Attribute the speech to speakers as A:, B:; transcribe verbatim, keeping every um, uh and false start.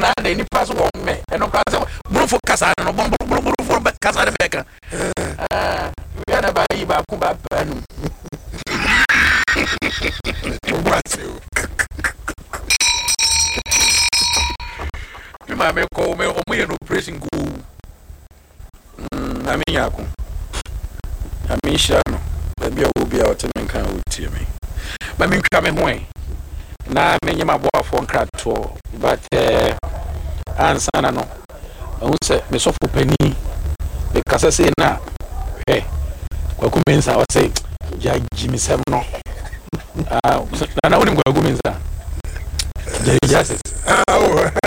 A: na na ni pass wo me e no pass burufo kasa no burufo burufo kasa de beka ah we na ba yi ba ku ba panu ma me ko me o me no pressing go mm ami yako ami sha no ba bia obi a wote men kan wotie me ba me ntwa me ho e na me nyama boafo nkrato but eh ansana no o se me sofo pani be kasa se na eh kwa kumensa o se ya jimi sem no ah na na woni kwa kumensa ya ya ah